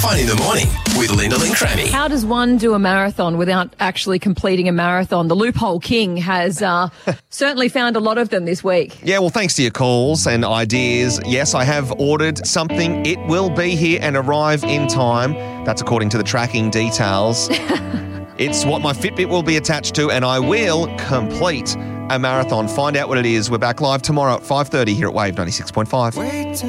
Fun in the morning with Linda and Crammy. How does one do a marathon without actually completing a marathon? The Loophole King has certainly found a lot of them this week. Yeah, well, thanks to your calls and ideas. Yes, I have ordered something. It will be here and arrive in time. That's according to the tracking details. It's what my Fitbit will be attached to, and I will complete a marathon. Find out what it is. We're back live tomorrow at 5:30 here at Wave 96.5.